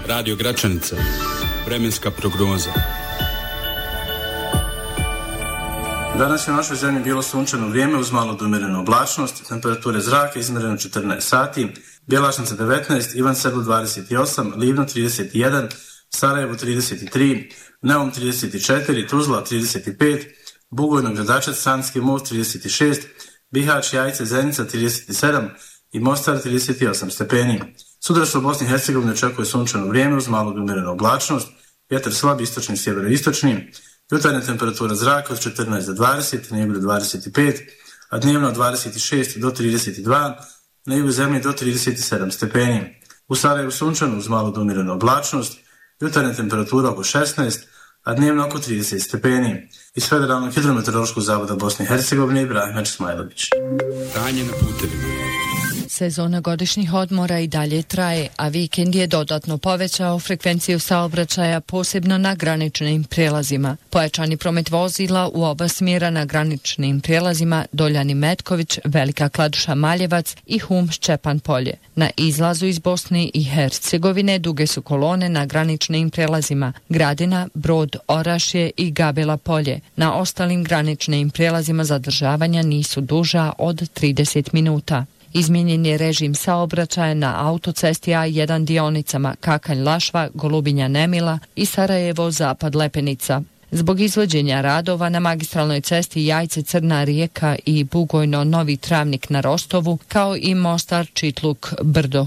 Radio Gračanica. Vremenska prognoza. Danas je u našoj zemlji bilo sunčano vrijeme uz malo do umjerene oblačnosti, temperature zraka izmjereno 14 sati, Bjelašnica 19, Ivan Sedlo 28, Livno 31, Sarajevo 33, Neum 34, Tuzla 35, Bugojno, Gradačac, Sanski most 36, Bihać, Jajce, Zenica 37 i Mostar 38 stepeni. Sutra se u Bosni i Hercegovini očekuje sunčano vrijeme uz malo do umjerenu oblačnost, vjetar slab istočni i sjeveroistočni, jutarnja temperatura zraka od 14 do 20, na jugu do 25, a dnevno od 26 do 32, na jugu zemlje do 37 stepeni. U Sarajevu sunčano uz malo do umjerenu oblačnost, jutarnja temperatura oko 16, a dnevno oko 30 stepeni. Iz Federalnog hidrometeorološkog zavoda Bosne i Hercegovine, Ibrahim Smajlović. Stanje na putevima. Sezona godišnjih odmora i dalje traje, a vikend je dodatno povećao frekvenciju saobraćaja, posebno na graničnim prijelazima. Pojačani promet vozila u oba smjera na graničnim prijelazima Doljani Metković, Velika Kladuša Maljevac i Hum Šćepan Polje. Na izlazu iz Bosne i Hercegovine duge su kolone na graničnim prijelazima Gradina, Brod, Orašje i Gabela Polje. Na ostalim graničnim prijelazima zadržavanja nisu duža od 30 minuta. Izmijenjen je režim saobraćaja na autocesti A1 dionicama Kakanj-Lašva, Golubinja-Nemila i Sarajevo-Zapad-Lepenica. Zbog izvođenja radova na magistralnoj cesti Jajce-Crna Rijeka i Bugojno-Novi Travnik na Rostovu, kao i Mostar-Čitluk-Brdo